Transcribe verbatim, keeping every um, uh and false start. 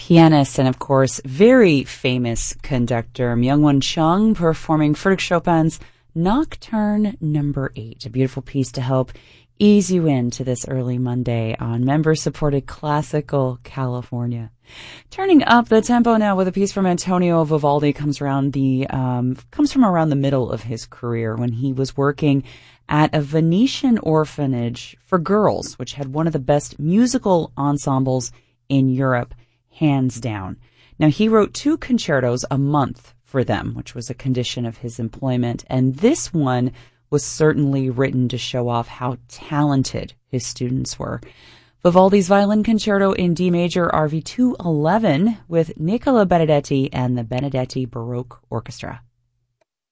pianist and, of course, very famous conductor Myung-Whun Chung performing Frédéric Chopin's Nocturne Number Eight, a beautiful piece to help ease you into this early Monday on member-supported Classical California. Turning up the tempo now with a piece from Antonio Vivaldi comes around the um, comes from around the middle of his career when he was working at a Venetian orphanage for girls, which had one of the best musical ensembles in Europe, hands down. Now, he wrote two concertos a month for them, which was a condition of his employment, and this one was certainly written to show off how talented his students were. Vivaldi's Violin Concerto in D major, R V two eleven, with Nicola Benedetti and the Benedetti Baroque Orchestra.